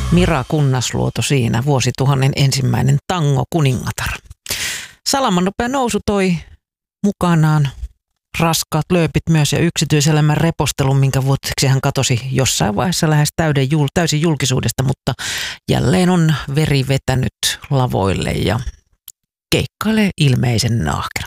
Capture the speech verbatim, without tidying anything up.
Mira Kunnasluoto siinä, vuosituhannen ensimmäinen tango kuningatar. Salaman nopea nousu toi mukanaan raskaat lööpit myös ja yksityiselämän repostelun, minkä vuoteksi hän katosi jossain vaiheessa lähes täyden, täysin julkisuudesta, mutta jälleen on veri vetänyt lavoille ja keikkailee ilmeisen nahkerasti.